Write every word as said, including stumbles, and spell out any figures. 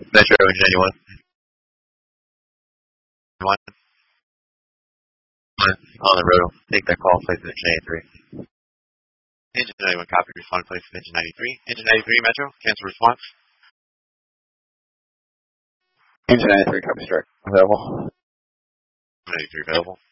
Metro, engine ninety-one. One. One. On the road. Take that call, place engine ninety-three. Engine ninety-one, copy, respond, place engine ninety-three. Engine ninety-three, Metro, cancel response. Engine ninety-three, copy, strike. Available. ninety-three, available.